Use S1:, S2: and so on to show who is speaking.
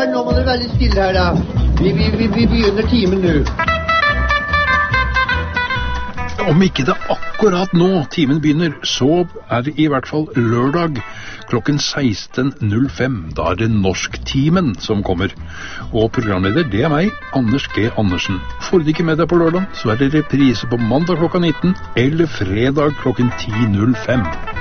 S1: nå må dere være litt stille her, da. Vi begynner timen nå.
S2: Om ikke det akkurat nå timen begynner, så er det i hvert fall lørdag klokken 16.05. Da er det Norsktimen som kommer. Og programleder, det er meg, Anders G. Andersen. Får du ikke med deg på lørdag, så er det reprise på mandag klokka 19 eller fredag klokken 10.05.